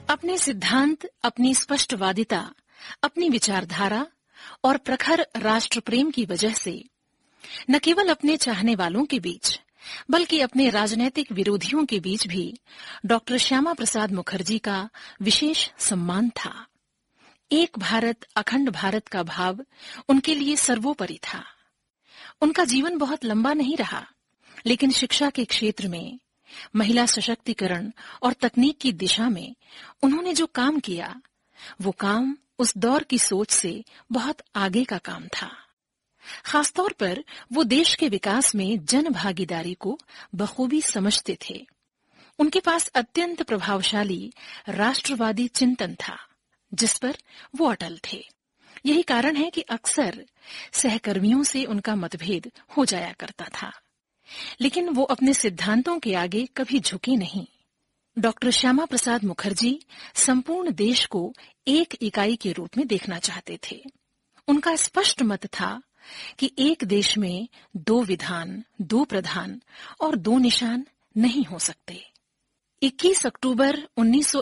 अपने सिद्धांत, अपनी स्पष्टवादिता, अपनी विचारधारा और प्रखर राष्ट्र प्रेम की वजह से न केवल अपने चाहने वालों के बीच बल्कि अपने राजनीतिक विरोधियों के बीच भी डॉक्टर श्यामा प्रसाद मुखर्जी का विशेष सम्मान था। एक भारत अखंड भारत का भाव उनके लिए सर्वोपरि था। उनका जीवन बहुत लंबा नहीं रहा, लेकिन शिक्षा के क्षेत्र में, महिला सशक्तिकरण और तकनीक की दिशा में उन्होंने जो काम किया, वो काम उस दौर की सोच से बहुत आगे का काम था। खासतौर पर वो देश के विकास में जन भागीदारी को बखूबी समझते थे। उनके पास अत्यंत प्रभावशाली राष्ट्रवादी चिंतन था, जिस पर वो अटल थे। यही कारण है कि अक्सर सहकर्मियों से उनका मतभेद हो जाया करता था, लेकिन वो अपने सिद्धांतों के आगे कभी झुके नहीं। डॉक्टर श्यामा प्रसाद मुखर्जी संपूर्ण देश को एक इकाई के रूप में देखना चाहते थे। उनका स्पष्ट मत था कि एक देश में दो विधान, दो प्रधान और दो निशान नहीं हो सकते। 21 अक्टूबर